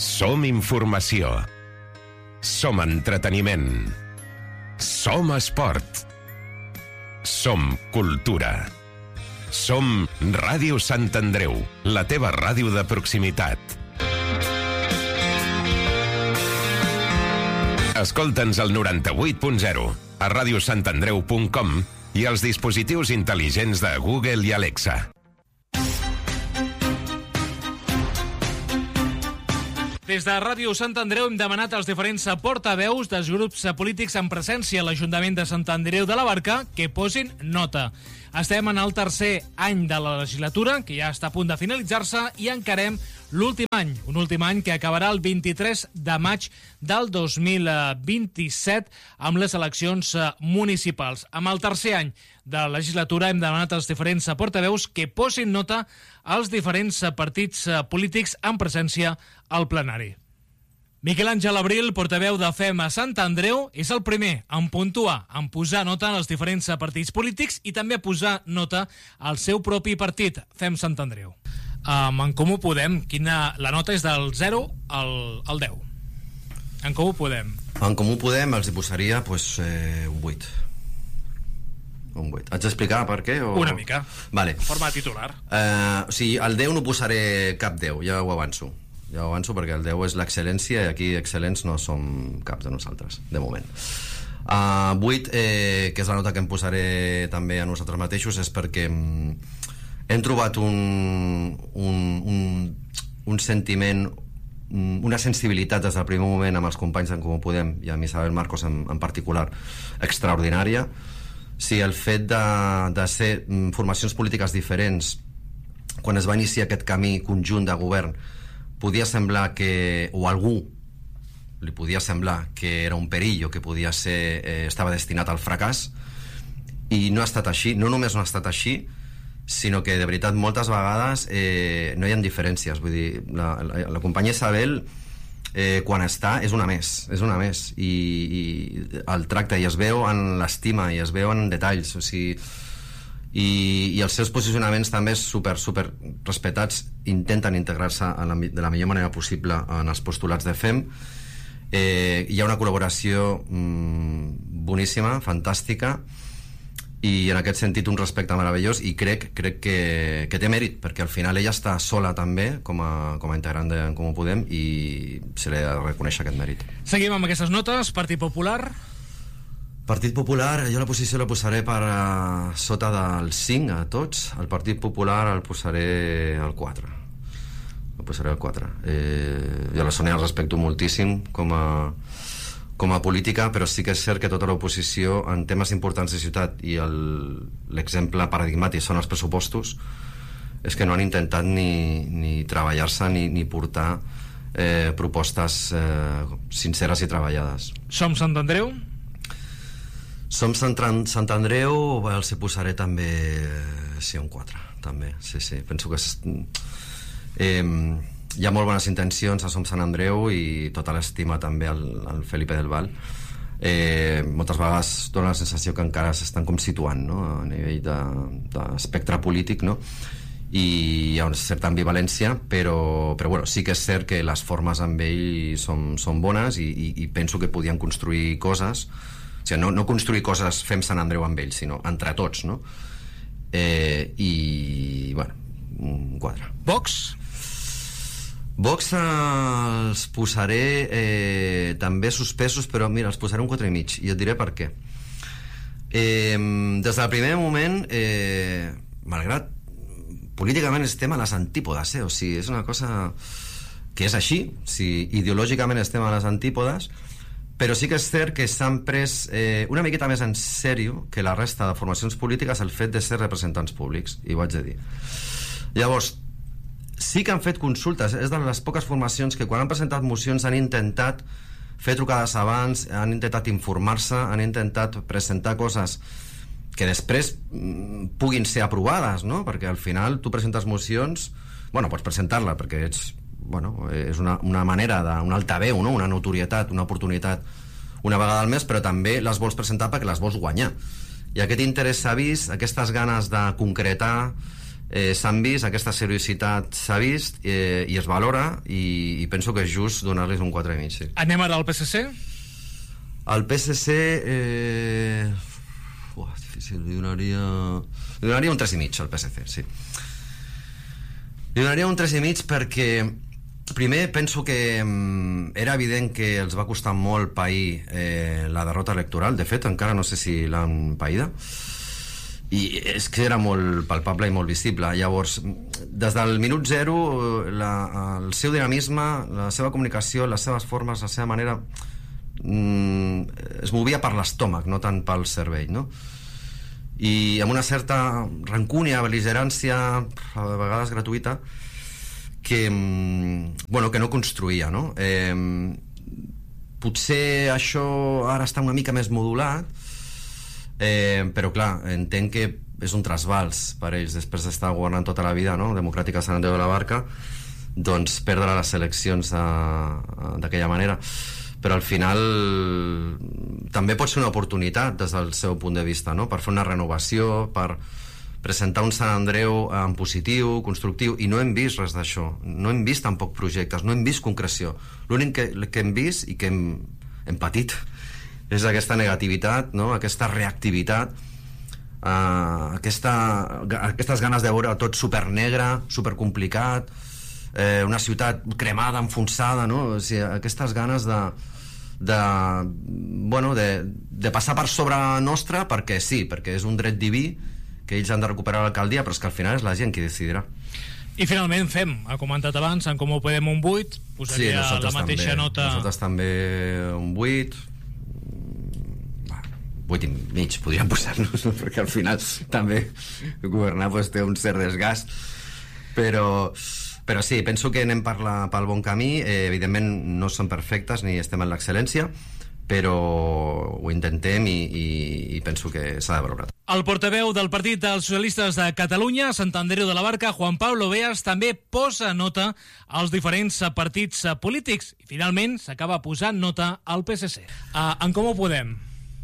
Som informació. Som entreteniment. Som esport. Som cultura. Som Ràdio Sant Andreu, la teva ràdio de proximitat. Escolta'ns al 98.0, a radiosantandreu.com i als dispositius intel·ligents de Google i Alexa. Des de Ràdio Sant Andreu hem demanat als diferents portaveus dels grups polítics en presència a l'Ajuntament de Sant Andreu de la Barca que posin nota. Estem en el tercer any de la legislatura, que ja està a punt de finalitzar-se, i encarem l'últim any, un últim any que acabarà el 23 de maig del 2027 amb les eleccions municipals. Amb el tercer any de la legislatura hem demanat als diferents portaveus que posin nota als diferents partits polítics en presència al plenari. Miquel Àngel Abril, portaveu de FEM a Sant Andreu, és el primer en puntuar, en posar nota als diferents partits polítics i també a posar nota al seu propi partit, FEM Sant Andreu. En Comú Podem, la nota és del 0 al 10. En Comú Podem. En Comú Podem els hi posaria un 8. Un 8. Haig d'explicar per què? O... Una mica. Vale. En forma titular. O sigui, al 10 no posaré cap 10, ja ho avanço. Ja ho avanço perquè el 10 és l'excel·lència i aquí excel·lents no som caps de nosaltres, de moment. 8, que és la nota que em posaré també a nosaltres mateixos, és perquè hem trobat un sentiment, una sensibilitat des del primer moment amb els companys d'en Comú Podem i amb Isabel Marcos en particular extraordinària. Sí, el fet de ser formacions polítiques diferents, quan es va iniciar aquest camí conjunt de govern, podia semblar que, o algú li podia semblar que era un perill o que podia ser, estava destinat al fracàs, i no ha estat així. No només no ha estat així, sinó que de veritat moltes vegades no hi ha diferències. Vull dir, la companya Isabel quan està és una més i el tracte, i es veu en l'estima i es veu en detalls, o sigui, i els seus posicionaments també super respectats, intenten integrar-se de la millor manera possible en els postulats de FEM. Hi ha una col·laboració boníssima, fantàstica, i en aquest sentit un respecte meravellós, i crec que té mèrit, perquè al final ella està sola també com a integrant d'en Comú Podem i se li ha de reconèixer aquest mèrit. Seguim amb aquestes notes. Partit Popular. Partit Popular, jo la posició la posaré per sota del 5 a tots. El Partit Popular el posaré al 4. El posaré al 4. Jo la Sonia el respecto moltíssim com a política, però sí que és cert que tota l'oposició en temes importants de ciutat, i l'exemple paradigmàtic són els pressupostos, és que no han intentat ni treballar-se ni portar propostes sinceres i treballades. Som Sant Andreu? Som Sant Andreu, els hi posaré també un 4, també, sí. Penso que hi ha molt bones intencions a Som Sant Andreu i tota l'estima també al Felipe del Val. Moltes vegades dona la sensació que encara s'estan com situant, no?, a nivell d'espectre polític, no?, i hi ha una certa ambivalència, però bueno, sí que és cert que les formes amb ell són bones i penso que podien construir coses. O sigui, no construir coses FEM Sant Andreu amb ells, sinó entre tots, no? I, bueno, un 4. Vox els posaré també suspesos, però mira, els posaré un 4,5, i et diré per què. Des del primer moment, malgrat políticament estem a les antípodes, o sigui, és una cosa que és així, ideològicament estem a les antípodes, però sí que és cert que s'han pres una miqueta més en sèrio que la resta de formacions polítiques el fet de ser representants públics, i ho haig de dir. Llavors, sí que han fet consultes, és de les poques formacions que quan han presentat mocions han intentat fer trucades abans, han intentat informar-se, han intentat presentar coses que després puguin ser aprovades, no? Perquè al final tu presentes mocions, bueno, pots presentar-la perquè ets, bueno, és una manera d'un altaveu, no? Una notorietat, una oportunitat una vegada al mes, però també les vols presentar perquè les vols guanyar. I aquest interès s'ha vist, aquestes ganes de concretar, s'han vist, aquesta seriositat s'ha vist i es valora, i penso que és just donar-los un 4,5, sí. Anem ara al PSC? El PSC difícil, li donaria un 3,5 al PSC, sí. Li donaria un 3,5 perquè primer penso que era evident que els va costar molt pair la derrota electoral. De fet, encara no sé si l'han païda, i és que era molt palpable i molt visible. Llavors, des del minut zero, el seu dinamisme, la seva comunicació, les seves formes, la seva manera es movia per l'estómac, no tant pel cervell, no? I amb una certa rancúnia, bel·ligerància, a vegades gratuïta, que no construïa, no? Potser això ara està una mica més modulat, però clar, entenc que és un trasbals per ells després d'estar governant tota la vida, no? Democràtica Sant Andreu de la Barca, doncs perdre les eleccions d'aquella manera. Però al final també pot ser una oportunitat des del seu punt de vista, no? Per fer una renovació, per presentar un Sant Andreu en positiu, constructiu, i no hem vist res d'això. No hem vist tampoc projectes, no hem vist concreció. L'únic que hem vist i que hem patit és aquesta negativitat, no? Aquesta reactivitat, aquestes ganes de veure tot supernegre, supercomplicat, una ciutat cremada, enfonsada, no? O sigui, aquestes ganes de passar per sobre nostra perquè sí, perquè és un dret diví que ells han de recuperar l'alcaldia, però és que al final és la gent qui decidirà. I finalment ha comentat abans, en Comú Podem un 8, posaria la mateixa nota... Nosaltres també un 8, 8,5 podríem posar-nos, perquè al final també governar té un cert desgast, però sí, penso que anem pel bon camí. Evidentment no som perfectes ni estem en l'excel·lència, però ho intentem i penso que s'ha de valorar. El portaveu del Partit dels Socialistes de Catalunya, Sant Andreu de la Barca, Juan Pablo Beas, també posa nota als diferents partits polítics i finalment s'acaba posant nota al PSC. En Comú Podem?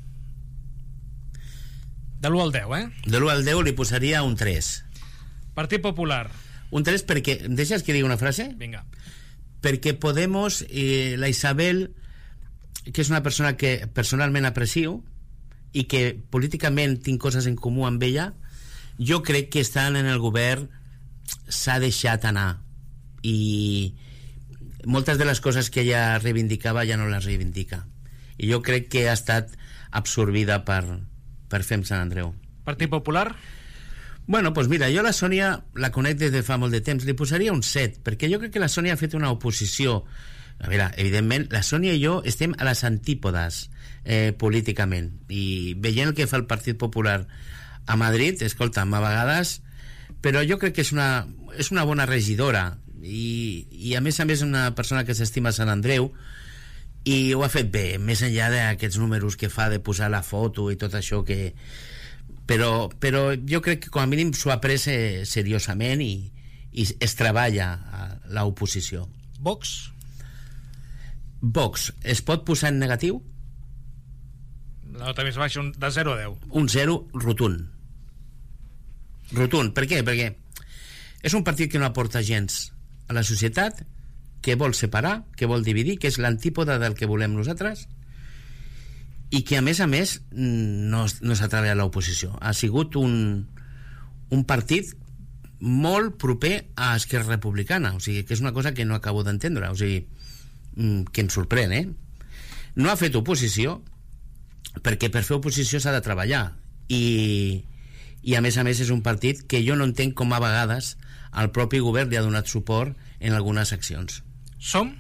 De l'1 al 10, De l'1 al 10 li posaria un 3. Partit Popular? Un 3 perquè... Deixes que digui una frase? Vinga. Perquè Podemos, la Isabel, que és una persona que personalment aprecio i que políticament tinc coses en comú amb ella, jo crec que estant en el govern s'ha deixat anar i moltes de les coses que ella reivindicava ja no les reivindica, i jo crec que ha estat absorbida per FEM Sant Andreu. Partit Popular? Bueno, doncs mira, jo la Sònia la conec des de fa molt de temps, li posaria un 7, perquè jo crec que la Sònia ha fet una oposició. A veure, evidentment, la Sònia i jo estem a les antípodes políticament, i veient el que fa el Partit Popular a Madrid, escolta'm, a vegades, però jo crec que és una bona regidora, i a més una persona que s'estima Sant Andreu, i ho ha fet bé, més enllà d'aquests números que fa de posar la foto i tot això que... Però jo crec que com a mínim s'ho ha pres seriosament i es treballa a l'oposició. Vox? Vox, es pot posar en negatiu? La nota més baixa, de 0 a 10. Un 0 rotund. Rotund, per què? Perquè és un partit que no aporta gens a la societat, que vol separar, que vol dividir, que és l'antípoda del que volem nosaltres, i que a més no s'ha treballat a l'oposició. Ha sigut un partit molt proper a Esquerra Republicana, o sigui que és una cosa que no acabo d'entendre, o sigui que em sorprèn, No ha fet oposició perquè per fer oposició s'ha de treballar, i a més és un partit que jo no entenc com a vegades el propi govern li ha donat suport en algunes accions. Som?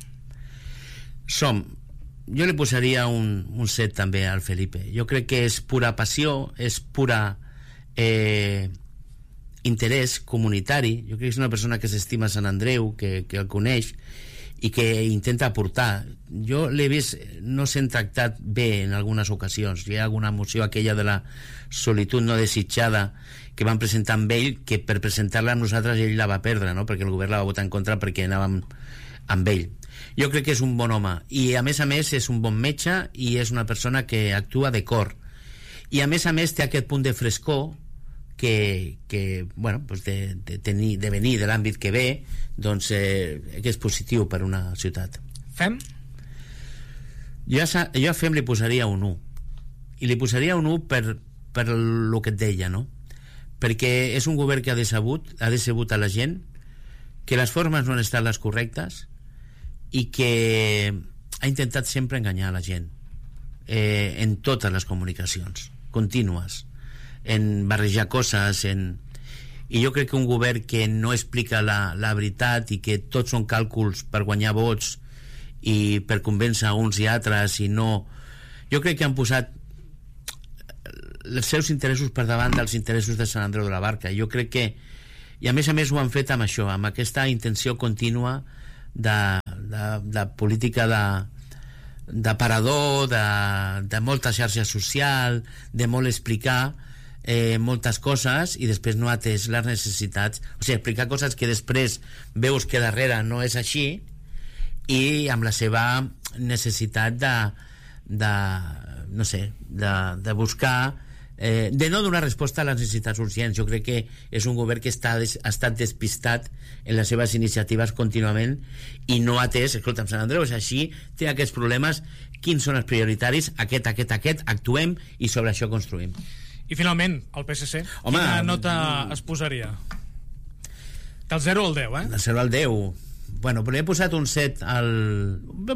Jo li posaria un 7 també al Felipe. Jo crec que és pura passió, és pura interès comunitari. Jo crec que és una persona que s'estima Sant Andreu, que el coneix i que intenta aportar. Jo l'he vist, no s'han tractat bé en algunes ocasions. Hi ha alguna moció, aquella de la solitud no desitjada, que van presentar amb ell, que per presentar-la amb nosaltres ell la va perdre, no? Perquè el govern la va votar en contra perquè anàvem amb ell. Jo crec que és un bon home, i a més és un bon metge i és una persona que actua de cor, i a més té aquest punt de frescor que bueno, pues de venir de l'àmbit que ve, doncs que és positiu per una ciutat. Fem? Jo a Fem li posaria un 1, i li posaria un 1 per el que et deia, no? Perquè és un govern que ha decebut a la gent, que les formes no han estat les correctes i que ha intentat sempre enganyar la gent en totes les comunicacions contínues, en barrejar coses, i jo crec que un govern que no explica la veritat i que tots són càlculs per guanyar vots i per convèncer uns i altres, i no, jo crec que han posat els seus interessos per davant dels interessos de Sant Andreu de la Barca. Jo crec que, i a més ho han fet amb això, amb aquesta intenció contínua de política d'aparador, de molta xarxa social, de molt explicar moltes coses i després no atès les necessitats, o sigui, explicar coses que després veus que darrere no és així, i amb la seva necessitat de buscar, de no donar resposta a les necessitats urgents. Jo crec que és un govern que ha estat despistat en les seves iniciatives contínuament i no ha atès, escolta'm, Sant Andreu és així, té aquests problemes, quins són els prioritaris, aquest, actuem i sobre això construïm. I finalment, el PSC, quina nota es posaria? Del 0 al 10, Del 0 al 10... Bueno, però he posat un 7 no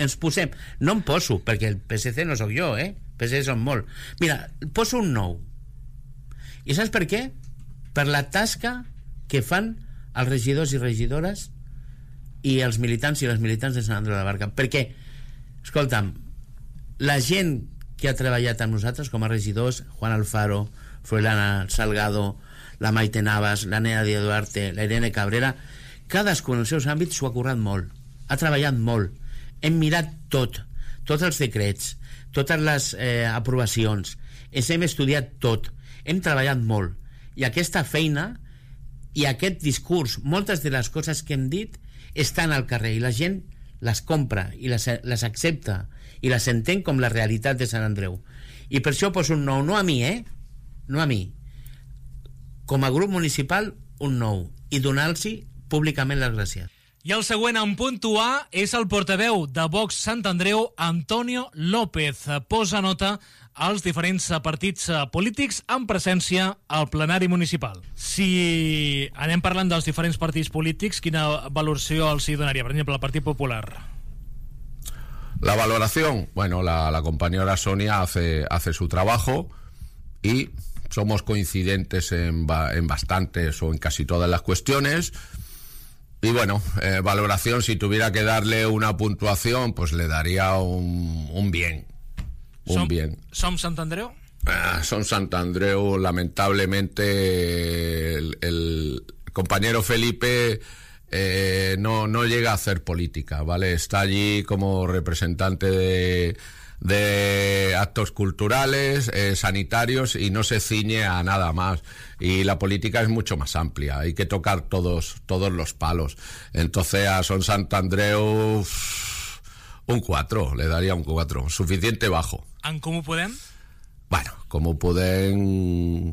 em poso, perquè el PSC no sóc jo, PSC són molt. Mira, poso un 9. I saps per què? Per la tasca que fan els regidors i regidores i els militants i les militants de Sant Andreu de la Barca. Perquè, escolta'm, la gent que ha treballat amb nosaltres com a regidors, Juan Alfaro, Froilana Salgado, la Maite Navas, la Nea de Duarte, la Irene Cabrera, cadascú en els seus àmbits s'ho ha currat molt, ha treballat molt, hem mirat tots els decrets, totes les aprovacions, ens hem estudiat tot, hem treballat molt, i aquesta feina i aquest discurs, moltes de les coses que hem dit estan al carrer i la gent les compra i les accepta i les entén com la realitat de Sant Andreu, i per això poso un 9, no a mi, no a mi, com a grup municipal un 9, i donar-los públicament les gràcies. I el següent en puntuar és el portaveu de Vox Sant Andreu, Antonio López. Posa nota als diferents partits polítics en presència al plenari municipal. Si anem parlant dels diferents partits polítics, quina valoració els hi donaria? Per exemple, el Partit Popular. La valoración, bueno, la compañera Sonia hace su trabajo y somos coincidentes en bastantes o en casi todas las cuestiones. Y bueno, valoración, si tuviera que darle una puntuación, pues le daría un bien. Bien. ¿Som Sant Andreu? Son Sant Andreu, lamentablemente el compañero Felipe no llega a hacer política, ¿vale? Está allí como representante de actos culturales, sanitarios, y no se ciñe a nada más, y la política es mucho más amplia, hay que tocar todos los palos. Entonces a Son Sant Andreu un 4, le daría un 4, suficiente bajo. ¿En Comú Podem? Bueno, Comú Podem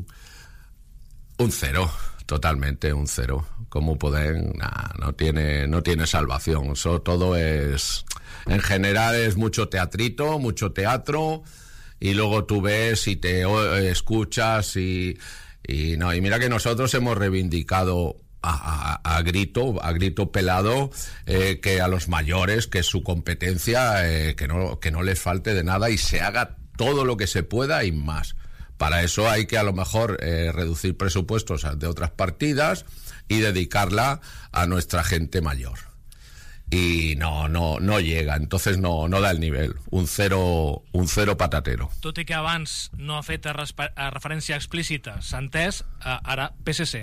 un 0, totalmente un 0. Comú Podem no tiene salvación, eso todo es... En general es mucho teatrito, mucho teatro, y luego tú ves y te escuchas y mira que nosotros hemos reivindicado a grito pelado que a los mayores, que es su competencia, que no les falte de nada y se haga todo lo que se pueda y más. Para eso hay que a lo mejor reducir presupuestos de otras partidas y dedicarla a nuestra gente mayor. Y no llega, entonces no da el nivel, un 0 patatero. Tot i que abans no ha fet referència explícita, s'ha entès, ara PSC.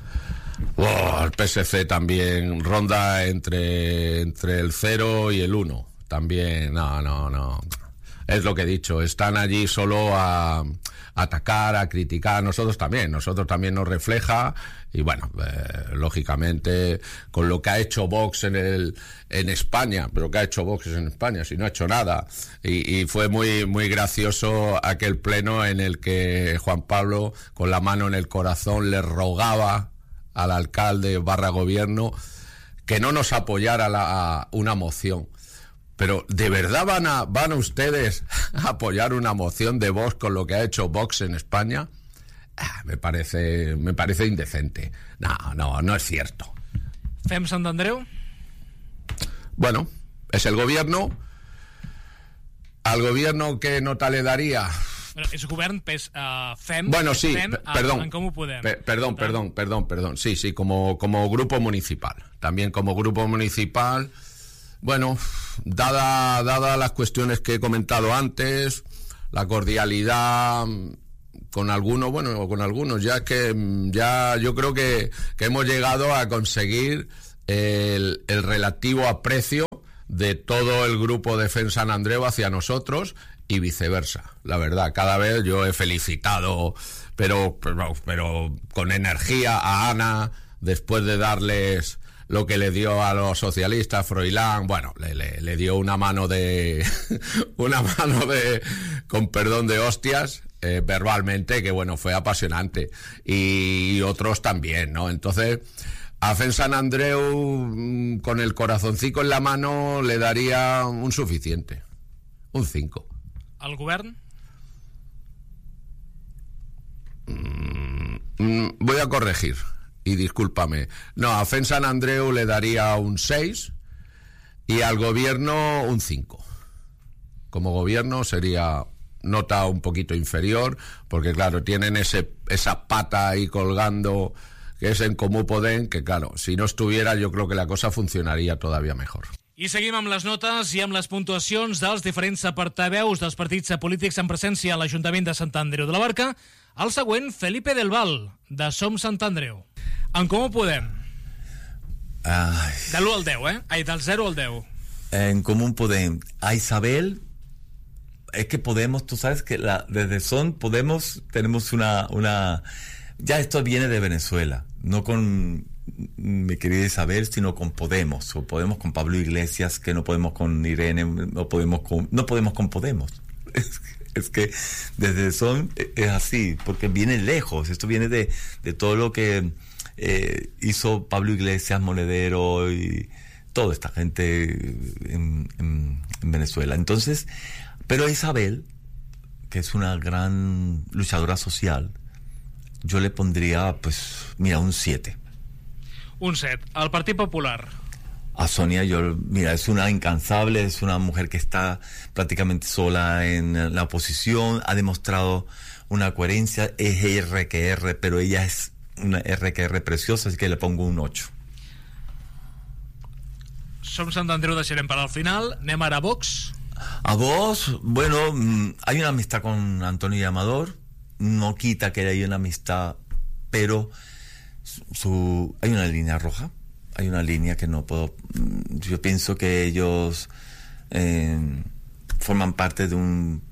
El PSC también ronda entre el 0 y el 1, también no. es lo que he dicho, están allí solo a atacar, a criticar. Nosotros también nos refleja, y bueno, lógicamente con lo que ha hecho Vox en España, pero ¿qué ha hecho Vox en España si no ha hecho nada? Y fue muy, muy gracioso aquel pleno en el que Juan Pablo, con la mano en el corazón, le rogaba al alcalde / gobierno que no nos apoyara a una moción. Pero ¿de verdad van a ustedes a apoyar una moción de Vox con lo que ha hecho Vox en España? Me parece indecente. No es cierto. Fem Sant Andreu? Bueno, es el gobierno. Al gobierno, ¿qué nota le daría? És govern, fem... Bueno, sí, perdón. En Comú Podem. Perdón. Sí, como grupo municipal. También como grupo municipal. Bueno, dada las cuestiones que he comentado antes, la cordialidad con algunos, ya yo creo que hemos llegado a conseguir el relativo aprecio de todo el grupo de FEM Sant Andreu hacia nosotros y viceversa. La verdad, cada vez yo he felicitado, pero con energía a Ana, después de darles lo que le dio a los socialistas, Froilán, bueno, le dio una mano de con perdón de hostias, verbalmente, que bueno, fue apasionante, y otros también, ¿no? Entonces, a FEM Sant Andreu, con el corazoncito en la mano, le daría un suficiente, un 5. ¿Al govern? Voy a corregir, y discúlpame. No, a FEM Sant Andreu le daría un 6 y al gobierno un 5. Como gobierno sería nota un poquito inferior, porque claro, tienen esa pata ahí colgando, que es en Comú Podem, que claro, si no estuviera, yo creo que la cosa funcionaría todavía mejor. I seguim amb les notes i amb les puntuacions dels diferents portaveus dels partits polítics en presència a l'Ajuntament de Sant Andreu de la Barca. El següent, Felipe del Val, de Som Sant Andreu. En Comú Podem. De l'1 al 10, Ai, del 0 al 10. En Comú Podem. A Isabel, es que Podemos, tú sabes que desde Son Podemos tenemos una... Ya esto viene de Venezuela, no con mi querida Isabel, sino con Podemos, o Podemos con Pablo Iglesias, que no podemos con Irene, no podemos con Podemos. Es que desde Son es así, porque viene lejos, esto viene de todo lo que hizo Pablo Iglesias, Monedero y toda esta gente en Venezuela. Entonces, pero Isabel, que es una gran luchadora social, yo le pondría, pues, mira, un 7. Un 7. Al Partit Popular. A Sonia, mira, es una incansable, es una mujer que está prácticamente sola en la oposición, ha demostrado una coherencia, es R que R, pero ella es una R que R preciosa, así que le pongo un 8. Som Sant Andreu deixarem per al final. Anem ara a Vox. A Vox, bueno, hay una amistad con Antonio Amador, no quita que haya una amistad, pero hay una línea roja, hay una línea que no puedo... Yo pienso que ellos forman parte de un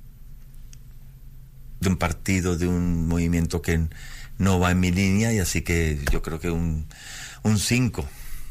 partido, de un movimiento que no va en mi línea, y así que yo creo que un 5.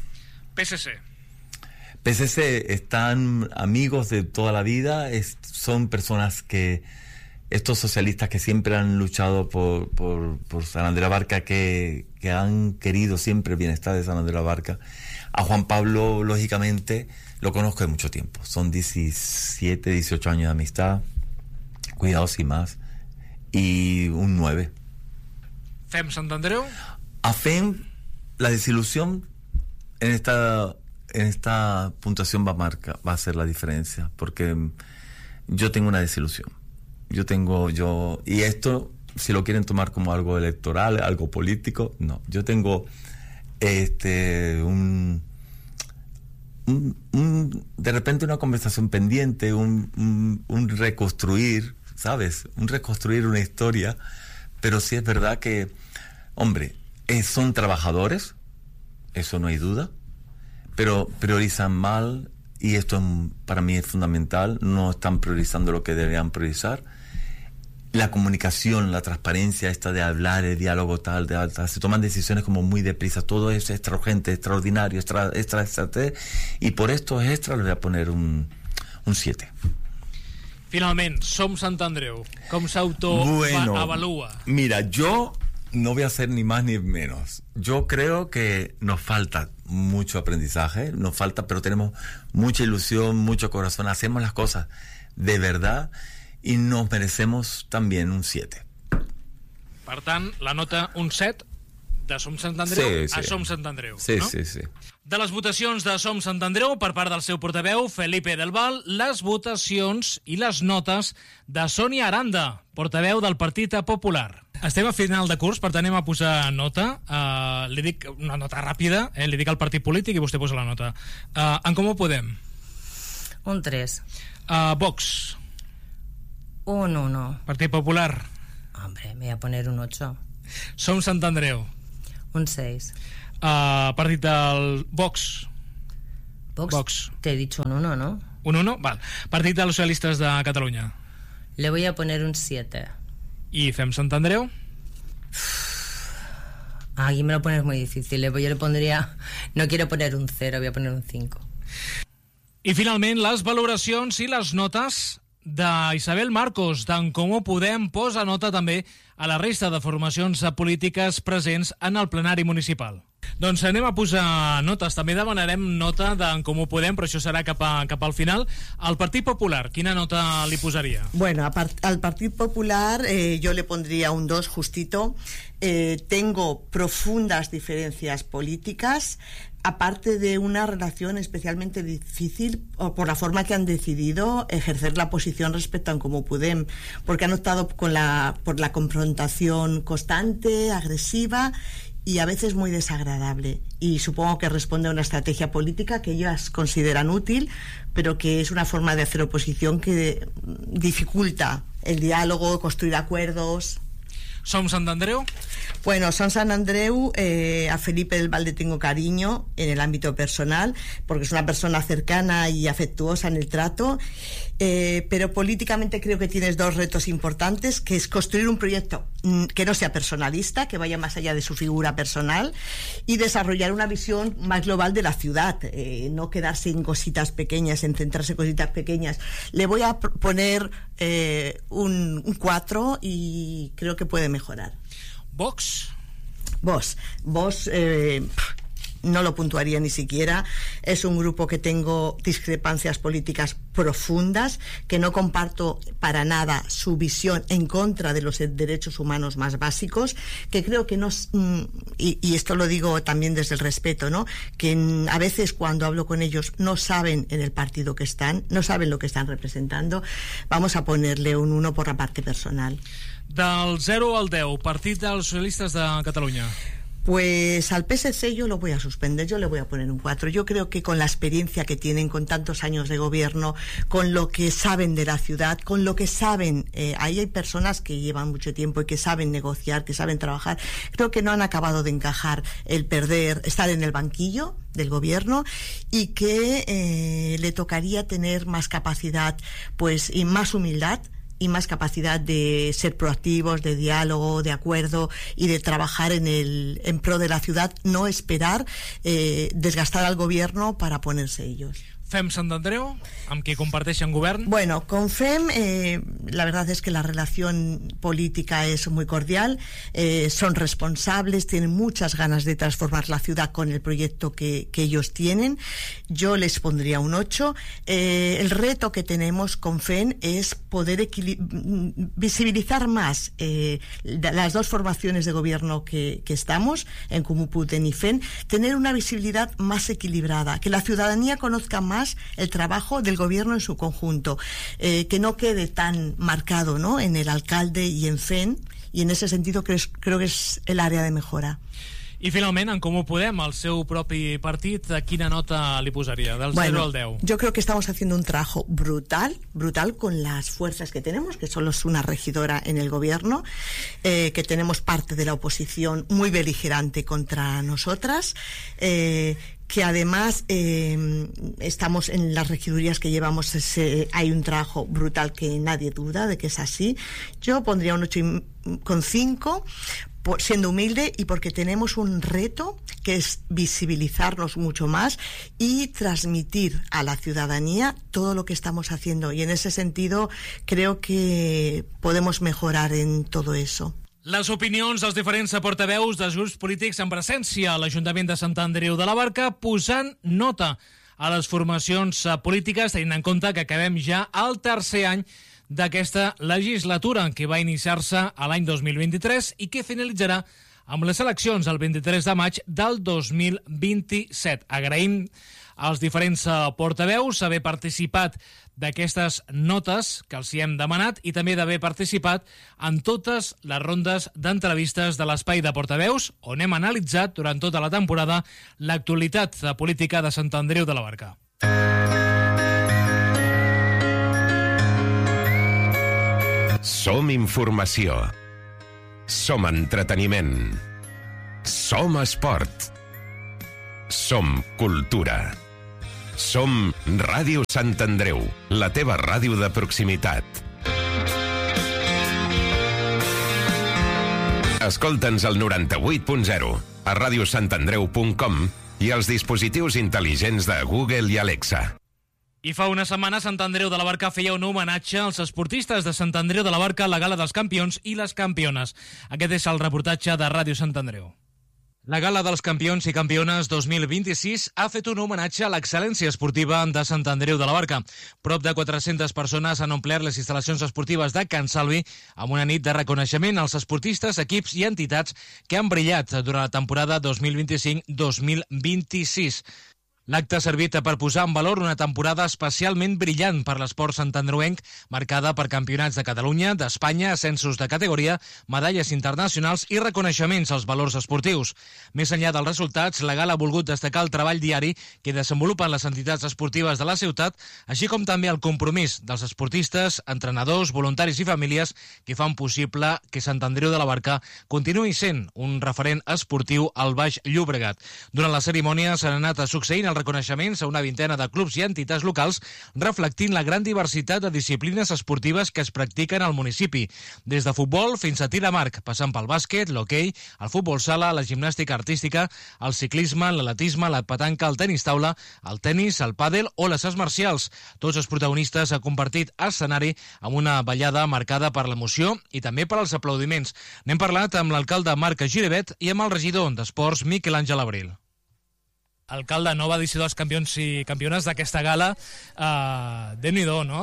PSC están amigos de toda la vida, son personas que... Estos socialistas que siempre han luchado por San Andreu de la Barca, que han querido siempre el bienestar de San Andreu de la Barca. A Juan Pablo, lógicamente, lo conozco de mucho tiempo. Son 17, 18 años de amistad. Cuidado, sin más. Y un 9. FEM Sant Andreu. A FEM, la desilusión en esta puntuación va a hacer la diferencia. Porque yo tengo una desilusión. Y esto, si lo quieren tomar como algo electoral, algo político, no. Yo tengo de repente una conversación pendiente, un reconstruir, ¿sabes? Un reconstruir una historia, pero sí es verdad que, hombre, son trabajadores, eso no hay duda, pero priorizan mal y esto para mí es fundamental, no están priorizando lo que deberían priorizar. La comunicación, la transparencia esta de hablar, el diálogo tal, se toman decisiones como muy deprisa, todo es extra urgente, extraordinario, extra, y por estos extras le voy a poner un 7. Finalment, Som Sant Andreu. Com s'autoavalua? Mira, yo no voy a hacer ni más ni menos. Yo creo que nos falta mucho aprendizaje, pero tenemos mucha ilusión, mucho corazón, hacemos las cosas de verdad y nos merecemos también un 7. Per tant, la nota un 7 de Som Sant Andreu a Som Sant Andreu. Sí, no? sí. De les votacions de Som Sant Andreu per part del seu portaveu, Felipe del Val, les votacions i les notes de Sònia Aranda, portaveu del Partit Popular. Estem a final de curs, per tant anem a posar nota. Li dic una nota ràpida, li dic al partit polític i vostè posa la nota. En Comú Podem? Un 3. Vox? Un 1. Partit Popular? Hombre, me voy a poner un 8. Som Sant Andreu? Un 6. Partit del Vox? Vox. Te he dicho un 1, ¿no? Un 1? Val. Partit dels Socialistes de Catalunya? Le voy a poner un 7. I Fem Sant Andreu? Aquí me lo pones muy difícil. Yo le pondría... No quiero poner un 0, voy a poner un 5. I finalment les valoracions i les notes d'Isabel Marcos, d'en Comú Podem, posa nota també a la resta de formacions polítiques presents en el plenari municipal. Doncs anem a posar notes. També demanarem nota d'en Comú Podem, però això serà cap al final. Al Partit Popular, quina nota li posaria? Bueno, al Partido Popular yo le pondría un 2 justito. Tengo profundas diferencias políticas, aparte de una relación especialmente difícil por la forma que han decidido ejercer la posición respecto a Comú Podem, porque han optado por la confrontación constante, agresiva y a veces muy desagradable, y supongo que responde a una estrategia política que ellas consideran útil, pero que es una forma de hacer oposición que dificulta el diálogo, construir acuerdos. Som Sant Andreu? Bueno, Som Sant Andreu, a Felipe del Val le tengo cariño en el ámbito personal, porque es una persona cercana y afectuosa en el trato, pero políticamente creo que tienes 2 retos importantes, que es construir un proyecto que no sea personalista, que vaya más allá de su figura personal, y desarrollar una visión más global de la ciudad, no quedarse en cositas pequeñas, en centrarse en cositas pequeñas. Le voy a poner un 4 y creo que puede mejorar. Vox? Vos no lo puntuaría ni siquiera. Es un grupo que tengo discrepancias políticas profundas, que no comparto para nada su visión en contra de los derechos humanos más básicos, que creo que no, y esto lo digo también desde el respeto, ¿no?, que a veces cuando hablo con ellos no saben en el partido que están, no saben lo que están representando. Vamos a ponerle un 1 por la parte personal. Del 0 al 10, Partit dels Socialistes de Catalunya. Pues al PSC yo lo voy a suspender, yo le voy a poner un 4. Yo creo que con la experiencia que tienen, con tantos años de gobierno, con lo que saben de la ciudad, con lo que saben, ahí hay personas que llevan mucho tiempo y que saben negociar, que saben trabajar. Creo que no han acabado de encajar el estar en el banquillo del gobierno, y que le tocaría tener más capacidad, pues, y más humildad, y más capacidad de ser proactivos, de diálogo, de acuerdo, y de trabajar en pro de la ciudad, no esperar desgastar al gobierno para ponerse ellos. Fem Sant Andreu, amb qui comparteixen govern? Bueno, con FEM la verdad es que la relación política es muy cordial, son responsables, tienen muchas ganas de transformar la ciudad con el proyecto que ellos tienen. Yo les pondría un 8. El reto que tenemos con FEM es poder visibilizar más las 2 formaciones de gobierno que estamos, en Comú Podem y FEM, tener una visibilidad más equilibrada, que la ciudadanía conozca más el trabajo del gobierno en su conjunto, que no quede tan marcado, ¿no?, en el alcalde y en FEM, y en ese sentido creo que es el área de mejora. I finalment, en Comú Podem, el seu propi partit, quina nota li posaria, del 0 al 10? Yo creo que estamos haciendo un trabajo brutal con las fuerzas que tenemos, que solo es una regidora en el gobierno, que tenemos parte de la oposición muy beligerante contra nosotras, que además estamos en las regidurías que llevamos, hay un trabajo brutal que nadie duda de que es así. Yo pondría un 8,5, siendo humilde y porque tenemos un reto que es visibilizarnos mucho más y transmitir a la ciudadanía todo lo que estamos haciendo, y en ese sentido creo que podemos mejorar en todo eso. Les opinions dels diferents portaveus dels grups polítics en presència a l'Ajuntament de Sant Andreu de la Barca, posant nota a les formacions polítiques, tenint en compte que acabem ja el tercer any d'aquesta legislatura, que va iniciar-se a l'any 2023 i que finalitzarà amb les eleccions el 23 de maig del 2027. Agraïm als diferents portaveus haver participat d'aquestes notes que els hi hem demanat i també d'haver participat en totes les rondes d'entrevistes de l'Espai de Portaveus, on hem analitzat durant tota la temporada l'actualitat política de Sant Andreu de la Barca. Som informació. Som entreteniment. Som esport. Som cultura. Som Ràdio Sant Andreu, la teva ràdio de proximitat. Escolta'ns al 98.0, a radiosantandreu.com i als dispositius intel·ligents de Google i Alexa. I fa una setmana Sant Andreu de la Barca feia un homenatge als esportistes de Sant Andreu de la Barca a la Gala dels Campions i les Campiones. Aquest és el reportatge de Ràdio Sant Andreu. La Gala dels Campions i Campiones 2026 ha fet un homenatge a l'excel·lència esportiva de Sant Andreu de la Barca. Prop de 400 persones han omplert les instal·lacions esportives de Can Salvi amb una nit de reconeixement als esportistes, equips i entitats que han brillat durant la temporada 2025-2026. L'acte ha servit per posar en valor una temporada especialment brillant per l'esport santandreuenc, marcada per campionats de Catalunya, d'Espanya, ascensos de categoria, medalles internacionals i reconeixements als valors esportius. Més enllà dels resultats, la gala ha volgut destacar el treball diari que desenvolupen les entitats esportives de la ciutat, així com també el compromís dels esportistes, entrenadors, voluntaris i famílies que fan possible que Sant Andreu de la Barca continuï sent un referent esportiu al Baix Llobregat. Durant la cerimònia s'han anat succeint els reconeixements a una vintena de clubs i entitats locals, reflectint la gran diversitat de disciplines esportives que es practiquen al municipi, des de futbol fins a tir amb arc, passant pel bàsquet, l'hoquei, el futbol sala, la gimnàstica artística, el ciclisme, l'atletisme, la petanca, el tenis taula, el tenis, el pàdel o les arts marcials. Tots els protagonistes han compartit escenari amb una ballada marcada per l'emoció i també per als aplaudiments. N'hem parlat amb l'alcalde Marc Giribet i amb el regidor d'Esports Miquel Àngel Abril. Alcalde, nova edició dels campions i campiones d'aquesta gala. Déu-n'hi-do, no?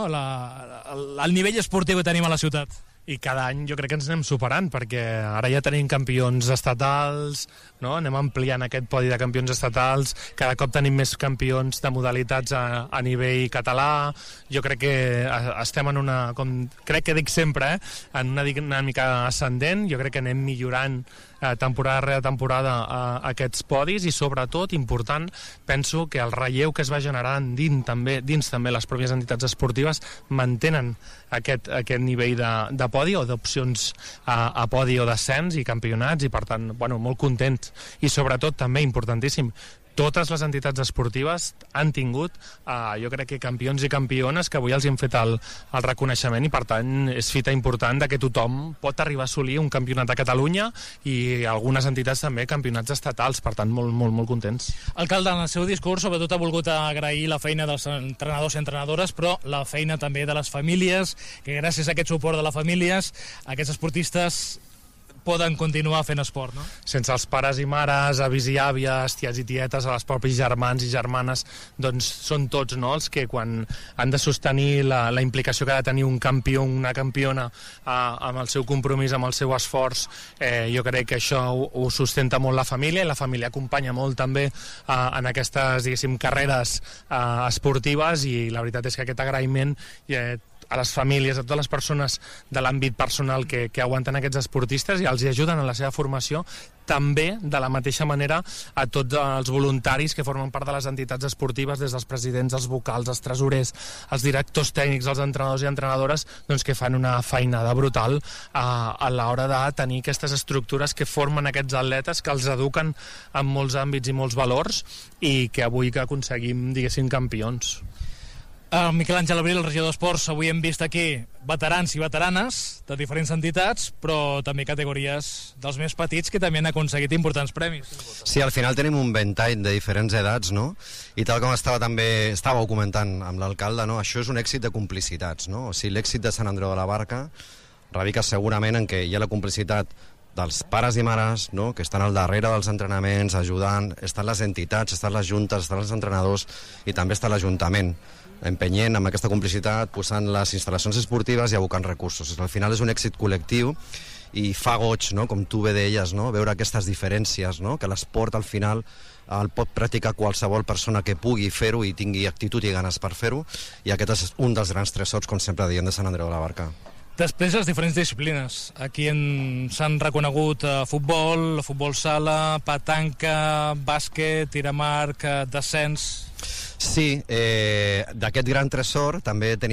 El nivell esportiu que tenim a la ciutat. I cada any jo crec que ens anem superant, perquè ara ja tenim campions estatals, no? Anem ampliant aquest podi de campions estatals, cada cop tenim més campions de modalitats a nivell català. Jo crec que estem en una, com crec que dic sempre, en una dinàmica ascendent. Jo crec que anem millorant temporada rere temporada aquests podis, i sobretot, important, penso que el relleu que es va generant dins també les pròpies entitats esportives mantenen aquest nivell de podi o d'opcions a podi o d'ascens i campionats, i per tant, bueno, molt contents. I sobretot també, importantíssim, totes les entitats esportives han tingut, jo crec que campions i campiones que avui els hem fet el reconeixement, i per tant és fita important que tothom pot arribar a assolir un campionat a Catalunya i algunes entitats també campionats estatals, per tant molt, molt, molt contents. Alcalde, en el seu discurs sobretot ha volgut agrair la feina dels entrenadors i entrenadores, però la feina també de les famílies, que gràcies a aquest suport de les famílies aquests esportistes poden continuar fent esport, no? Sense els pares i mares, avis i àvies, tiets i tietes, els propis germans i germanes, doncs són tots, no?, els que quan han de sostenir la implicació que ha de tenir un campió, una campiona, amb el seu compromís, amb el seu esforç. Jo crec que això ho sustenta molt la família, i la família acompanya molt també en aquestes, diguéssim, carreres esportives, i la veritat és que aquest agraïment a les famílies, a totes les persones de l'àmbit personal que aguanten aquests esportistes i els hi ajuden en la seva formació, també, de la mateixa manera, a tots els voluntaris que formen part de les entitats esportives, des dels presidents, els vocals, els tresorers, els directors tècnics, els entrenadors i entrenadores, doncs que fan una feinada brutal a l'hora de tenir aquestes estructures que formen aquests atletes, que els eduquen en molts àmbits i molts valors, i que avui que aconseguim, diguéssim, campions. Miquel Àngel Abril, el regidor d'Esports. Avui hem vist aquí veterans i veteranes de diferents entitats, però també categories dels més petits que també han aconseguit importants premis. Sí, al final tenim un ventall de diferents edats, no? I tal com estàveu comentant amb l'alcalde, no? Això és un èxit de complicitats, no? O sigui, l'èxit de Sant Andreu de la Barca radica segurament en què hi ha la complicitat dels pares i mares, no?, que estan al darrere dels entrenaments, ajudant, estan les entitats, estan les juntes, estan els entrenadors i també està l'Ajuntament, empenyent amb aquesta complicitat, posant les instal·lacions esportives i abocant recursos. Al final és un èxit col·lectiu i fa goig, no?, com tu bé deies, no?, veure aquestes diferències, no?, que l'esport al final el pot practicar qualsevol persona que pugui fer-ho i tingui actitud i ganes per fer-ho, i aquest és un dels grans tresors, com sempre diem, de Sant Andreu de la Barca. Després, les diferents disciplines. Aquí s'han reconegut futbol sala, petanca, bàsquet, tir amb arc, descens... Sí, d'aquest gran tresor també tenim